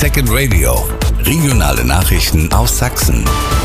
Second Radio. Regionale Nachrichten aus Sachsen.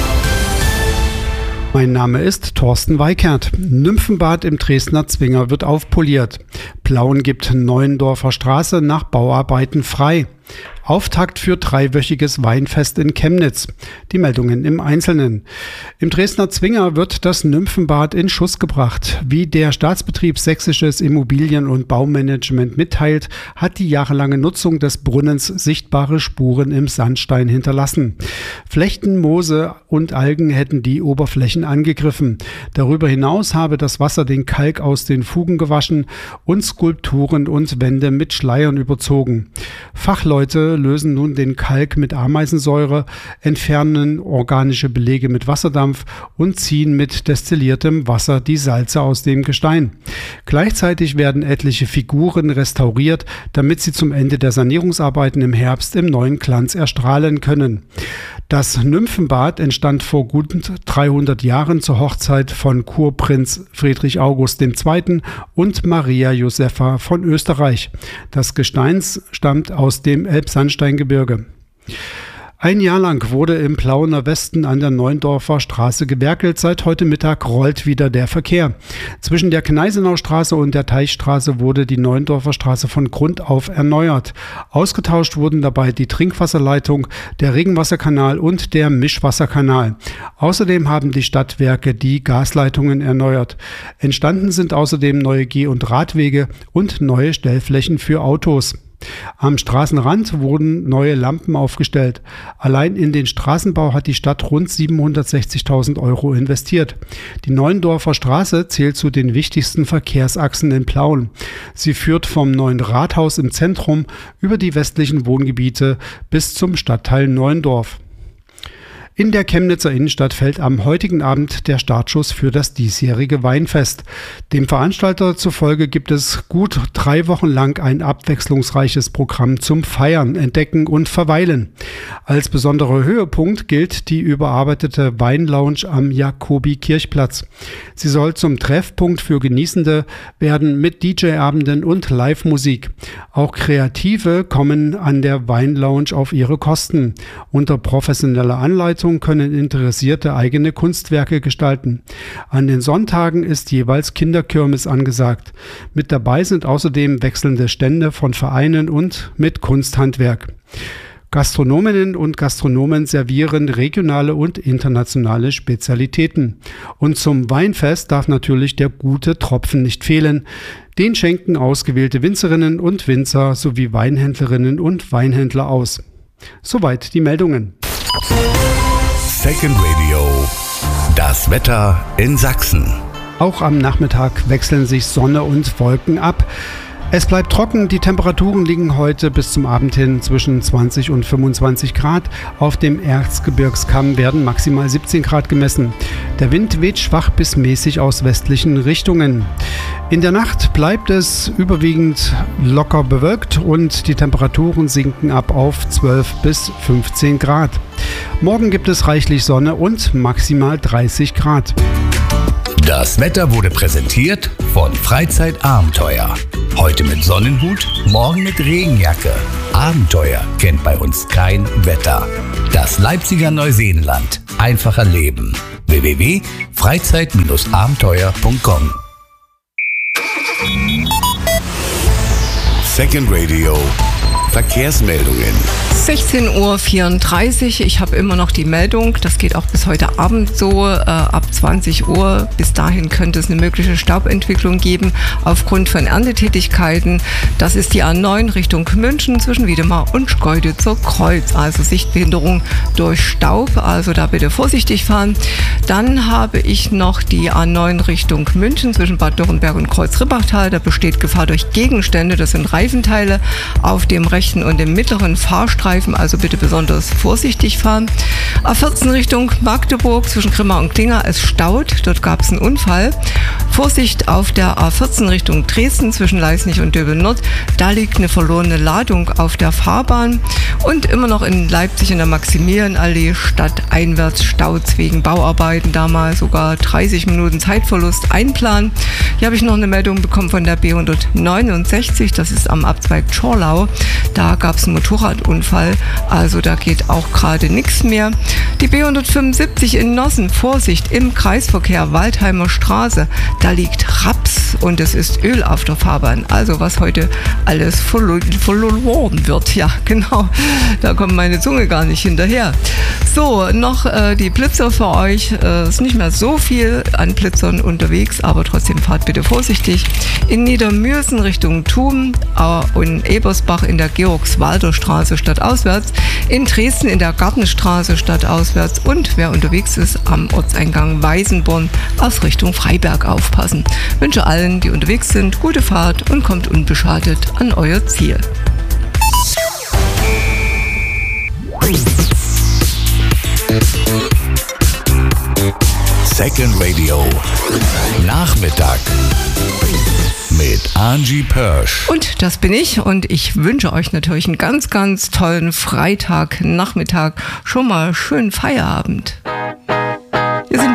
Mein Name ist Thorsten Weikert. Nymphenbad im Dresdner Zwinger wird aufpoliert. Plauen gibt Neuendorfer Straße nach Bauarbeiten frei. Auftakt für dreiwöchiges Weinfest in Chemnitz. Die Meldungen im Einzelnen. Im Dresdner Zwinger wird das Nymphenbad in Schuss gebracht. Wie der Staatsbetrieb Sächsisches Immobilien- und Baumanagement mitteilt, hat die jahrelange Nutzung des Brunnens sichtbare Spuren im Sandstein hinterlassen. Flechten, Moose und Algen hätten die Oberflächen angegriffen. Darüber hinaus habe das Wasser den Kalk aus den Fugen gewaschen und Skulpturen und Wände mit Schleiern überzogen. Fachleute lösen nun den Kalk mit Ameisensäure, entfernen organische Belege mit Wasserdampf und ziehen mit destilliertem Wasser die Salze aus dem Gestein. Gleichzeitig werden etliche Figuren restauriert, damit sie zum Ende der Sanierungsarbeiten im Herbst im neuen Glanz erstrahlen können. Das Nymphenbad entstand vor gut 300 Jahren zur Hochzeit von Kurprinz Friedrich August II. Und Maria Josepha von Österreich. Das Gestein stammt aus dem Elbsandsteingebirge. Ein Jahr lang wurde im Plauener Westen an der Neuendorfer Straße gewerkelt. Seit heute Mittag rollt wieder der Verkehr. Zwischen der Gneisenaustraße und der Teichstraße wurde die Neuendorfer Straße von Grund auf erneuert. Ausgetauscht wurden dabei die Trinkwasserleitung, der Regenwasserkanal und der Mischwasserkanal. Außerdem haben die Stadtwerke die Gasleitungen erneuert. Entstanden sind außerdem neue Geh- und Radwege und neue Stellflächen für Autos. Am Straßenrand wurden neue Lampen aufgestellt. Allein in den Straßenbau hat die Stadt rund 760.000 Euro investiert. Die Neuendorfer Straße zählt zu den wichtigsten Verkehrsachsen in Plauen. Sie führt vom neuen Rathaus im Zentrum über die westlichen Wohngebiete bis zum Stadtteil Neuendorf. In der Chemnitzer Innenstadt fällt am heutigen Abend der Startschuss für das diesjährige Weinfest. Dem Veranstalter zufolge gibt es gut 3 Wochen lang ein abwechslungsreiches Programm zum Feiern, Entdecken und Verweilen. Als besonderer Höhepunkt gilt die überarbeitete Weinlounge am Jakobi-Kirchplatz. Sie soll zum Treffpunkt für Genießende werden mit DJ-Abenden und Live-Musik. Auch Kreative kommen an der Weinlounge auf ihre Kosten. Unter professioneller Anleitung können Interessierte eigene Kunstwerke gestalten. An den Sonntagen ist jeweils Kinderkirmes angesagt. Mit dabei sind außerdem wechselnde Stände von Vereinen und mit Kunsthandwerk. Gastronominnen und Gastronomen servieren regionale und internationale Spezialitäten. Und zum Weinfest darf natürlich der gute Tropfen nicht fehlen. Den schenken ausgewählte Winzerinnen und Winzer sowie Weinhändlerinnen und Weinhändler aus. Soweit die Meldungen. Second Radio. Das Wetter in Sachsen. Auch am Nachmittag wechseln sich Sonne und Wolken ab. Es bleibt trocken, die Temperaturen liegen heute bis zum Abend hin zwischen 20 und 25 Grad. Auf dem Erzgebirgskamm werden maximal 17 Grad gemessen. Der Wind weht schwach bis mäßig aus westlichen Richtungen. In der Nacht bleibt es überwiegend locker bewölkt und die Temperaturen sinken ab auf 12 bis 15 Grad. Morgen gibt es reichlich Sonne und maximal 30 Grad. Das Wetter wurde präsentiert von Freizeitabenteuer. Heute mit Sonnenhut, morgen mit Regenjacke. Abenteuer kennt bei uns kein Wetter. Das Leipziger Neuseenland. Einfach erleben. www.freizeit-abenteuer.com. Second Radio. Verkehrsmeldungen. 16:34 Uhr. Ich habe immer noch die Meldung, das geht auch bis heute Abend so, ab 20 Uhr. Bis dahin könnte es eine mögliche Staubentwicklung geben aufgrund von Erntetätigkeiten. Das ist die A9 Richtung München zwischen Wiedemar und Schkeuditzer Kreuz. Also Sichtbehinderung durch Staub, also da bitte vorsichtig fahren. Dann habe ich noch die A9 Richtung München zwischen Bad Dürrenberg und Kreuz-Rippachtal. Da besteht Gefahr durch Gegenstände, das sind Reifenteile auf dem rechten und dem mittleren Fahrstreifen. Also bitte besonders vorsichtig fahren. A14 Richtung Magdeburg zwischen Grimma und Klinger, es staut. Dort gab es einen Unfall. Vorsicht auf der A14 Richtung Dresden zwischen Leisnig und Döbeln-Nord. Da liegt eine verlorene Ladung auf der Fahrbahn. Und immer noch in Leipzig in der Maximilianallee stadteinwärts Staus wegen Bauarbeiten. Da mal sogar 30 Minuten Zeitverlust einplanen. Hier habe ich noch eine Meldung bekommen von der B169. Das ist am Abzweig Tschorlau. Da gab es einen Motorradunfall. Also da geht auch gerade nichts mehr. Die B175 in Nossen. Vorsicht im Kreisverkehr Waldheimer Straße. Da liegt Raps und es ist Öl auf der Fahrbahn. Also was heute alles verloren wird. Ja, genau. Da kommt meine Zunge gar nicht hinterher. So, noch die Blitzer für euch. Ist nicht mehr so viel an Blitzern unterwegs, aber trotzdem fahrt bitte vorsichtig. In Niedermürsen Richtung Thum und Ebersbach in der Georgswalder Straße stadtauswärts. In Dresden in der Gartenstraße stadtauswärts. Und wer unterwegs ist, am Ortseingang Weißenborn aus Richtung Freiberg aufpassen. Ich wünsche allen, die unterwegs sind, gute Fahrt und kommt unbeschadet an euer Ziel. Second Radio. Nachmittag. Mit Angie Pörsch. Und das bin ich und ich wünsche euch natürlich einen ganz, ganz tollen Freitagnachmittag. Schon mal schönen Feierabend.